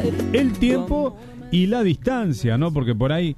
el tiempo y la distancia, ¿no? Porque por ahí,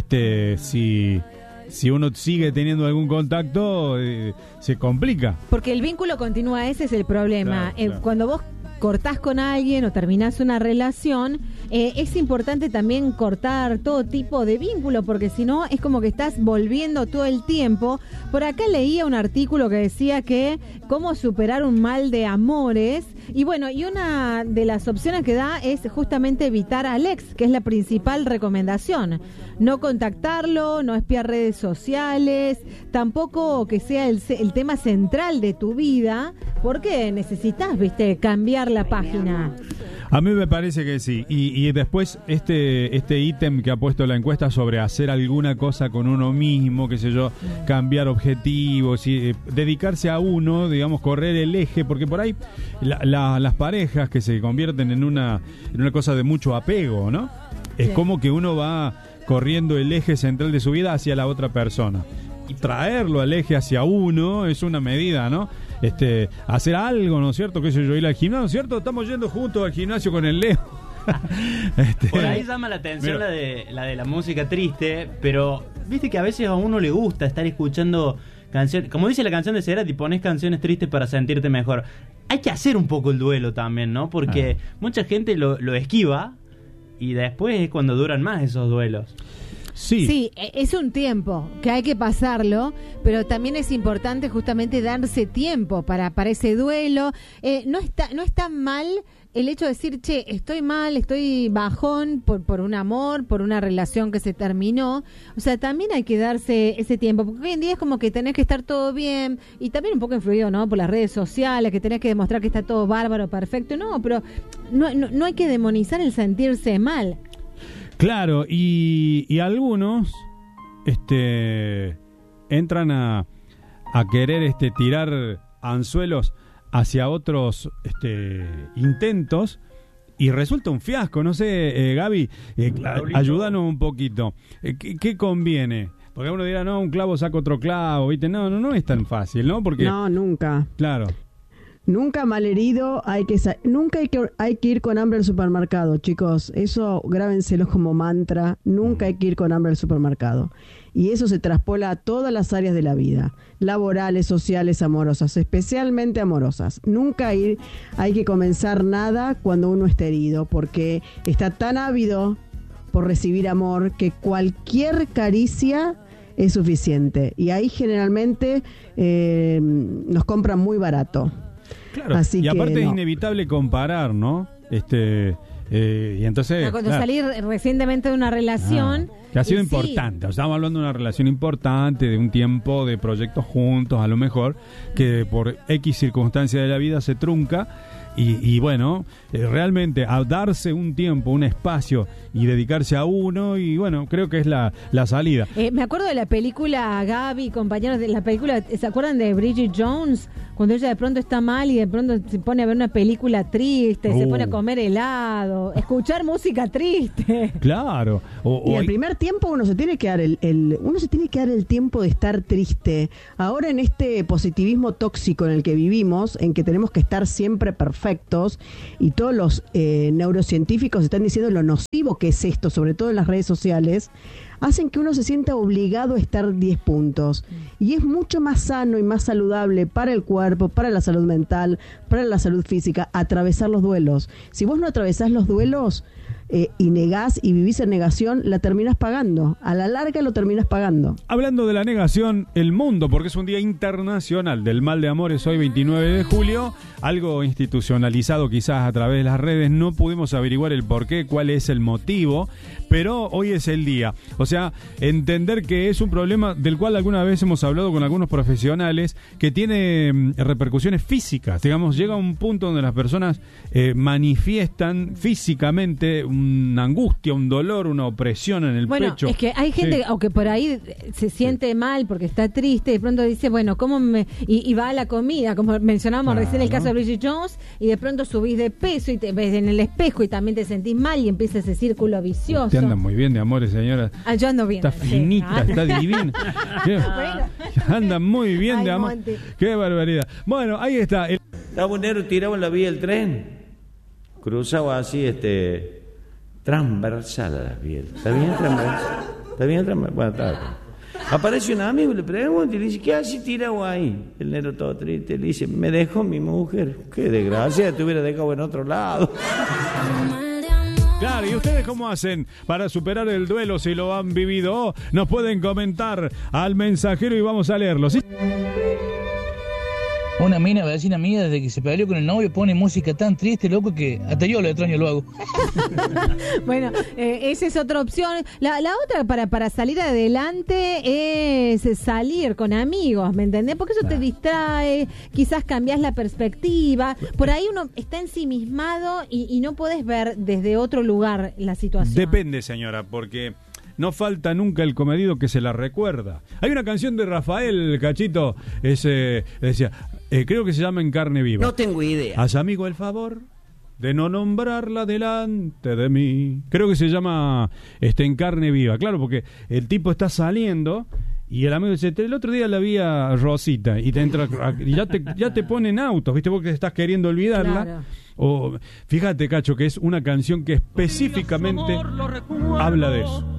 si uno sigue teniendo algún contacto, se complica. Porque el vínculo continúa, ese es el problema. Claro. Cuando vos cortás con alguien o terminás una relación, es importante también cortar todo tipo de vínculo, porque si no es como que estás volviendo todo el tiempo. Por acá leía un artículo que decía que cómo superar un mal de amores, y bueno, y una de las opciones que da es justamente evitar al ex, que es la principal recomendación. No contactarlo, no espiar redes sociales, tampoco que sea el tema central de tu vida, porque necesitas, cambiar la página. A mí me parece que sí. Y después este ítem que ha puesto la encuesta sobre hacer alguna cosa con uno mismo, qué sé yo, cambiar objetivos y dedicarse a uno, digamos, correr el eje, porque por ahí las parejas que se convierten en una cosa de mucho apego, ¿no? Es como que uno va corriendo el eje central de su vida hacia la otra persona. Y traerlo al eje hacia uno es una medida, ¿no? Hacer algo, ¿no es cierto? ¿Qué sé yo? Ir al gimnasio, ¿no es cierto? Estamos yendo juntos al gimnasio con el Leo. Por ahí llama la atención la de la música triste, pero viste que a veces a uno le gusta estar escuchando canciones, como dice la canción de Cerati, pones canciones tristes para sentirte mejor. Hay que hacer un poco el duelo también, ¿no? Porque mucha gente lo esquiva y después es cuando duran más esos duelos. Sí, es un tiempo que hay que pasarlo, pero también es importante justamente darse tiempo para ese duelo. No está mal el hecho de decir, che, estoy mal, estoy bajón por un amor, por una relación que se terminó. O sea, también hay que darse ese tiempo, porque hoy en día es como que tenés que estar todo bien, y también un poco influido, ¿no?, por las redes sociales, que tenés que demostrar que está todo bárbaro, perfecto. No, pero no hay que demonizar el sentirse mal. Claro, y algunos entran a querer tirar anzuelos hacia otros intentos y resulta un fiasco. No sé, Gaby, ayúdanos un poquito. ¿Qué conviene? Porque uno dirá, no, un clavo saca otro clavo, ¿viste? No es tan fácil, ¿no? Porque no, nunca. Claro. Nunca malherido, nunca hay que ir con hambre al supermercado, chicos. Eso grábenselo como mantra. Nunca hay que ir con hambre al supermercado. Y eso se traspola a todas las áreas de la vida, laborales, sociales, amorosas, especialmente amorosas. Nunca hay que comenzar nada cuando uno está herido, porque está tan ávido por recibir amor que cualquier caricia es suficiente. Y ahí generalmente nos compran muy barato. Claro, así y aparte que es inevitable comparar, ¿no? Y entonces cuando salir recientemente de una relación que ha sido importante, estamos hablando de una relación importante, de un tiempo de proyectos juntos, a lo mejor que por X circunstancia de la vida se trunca. Y bueno, realmente a darse un tiempo, un espacio y dedicarse a uno, y bueno, creo que es la salida. Me acuerdo de la película, Gaby, compañeros, de la película, ¿se acuerdan de Bridget Jones? Cuando ella de pronto está mal y de pronto se pone a ver una película triste, se pone a comer helado, escuchar música triste. Claro. Y al primer tiempo uno se tiene que dar el tiempo de estar triste. Ahora en este positivismo tóxico en el que vivimos, en que tenemos que estar siempre perfectos, y todos los neurocientíficos están diciendo lo nocivo que es esto, sobre todo en las redes sociales, hacen que uno se sienta obligado a estar 10 puntos. Y es mucho más sano y más saludable para el cuerpo, para la salud mental, para la salud física, atravesar los duelos. Si vos no atravesás los duelos y negás y vivís en negación, la terminás pagando. A la larga lo terminás pagando. Hablando de la negación, el mundo, porque es un día internacional del mal de amores, hoy 29 de julio, algo institucionalizado quizás a través de las redes, no pudimos averiguar el porqué, cuál es el motivo, pero hoy es el día. O sea, entender que es un problema del cual alguna vez hemos hablado con algunos profesionales, que tiene repercusiones físicas. Digamos, llega un punto donde las personas manifiestan físicamente una angustia, un dolor, una opresión en el pecho. Bueno, es que hay gente, aunque por ahí se siente mal porque está triste, de pronto dice, bueno, ¿cómo y va a la comida, como mencionábamos recién el caso de Bridget Jones, y de pronto subís de peso y te ves en el espejo y también te sentís mal y empieza ese círculo vicioso. Usted anda muy bien de amores, señora. Yo ando bien. Está finita, está divina. Anda muy bien de amor. Qué barbaridad. Bueno, ahí está. Estaba un negro tirado en la vía del tren, cruzado así, transversal a la piel. ¿Está bien transversal? ¿Está bien transversal? Bueno, está bien. Aparece un amigo y le pregunta y le dice, ¿qué haces tirado ahí? El negro todo triste le dice, me dejó mi mujer. Qué desgracia, te hubiera dejado en otro lado. Claro, ¿y ustedes cómo hacen para superar el duelo si lo han vivido? Nos pueden comentar al mensajero y vamos a leerlo, ¿sí? Una mina vecina mía, desde que se peleó con el novio, pone música tan triste, loco, que hasta yo lo extraño, lo hago. Bueno, esa es otra opción. La otra para salir adelante es salir con amigos, ¿me entendés? Porque eso te distrae, quizás cambias la perspectiva. Por ahí uno está ensimismado y no podés ver desde otro lugar la situación. Depende, señora, porque no falta nunca el comedido que se la recuerda. Hay una canción de Rafael Cachito, decía, creo que se llama En Carne Viva. No tengo idea. Haz amigo el favor de no nombrarla delante de mí. Creo que se llama En Carne Viva. Claro, porque el tipo está saliendo y el amigo dice, el otro día la vi a Rosita y te entra y ya te ponen autos, ¿viste? Porque estás queriendo olvidarla. Claro. O fíjate, Cacho, que es una canción que específicamente habla de eso.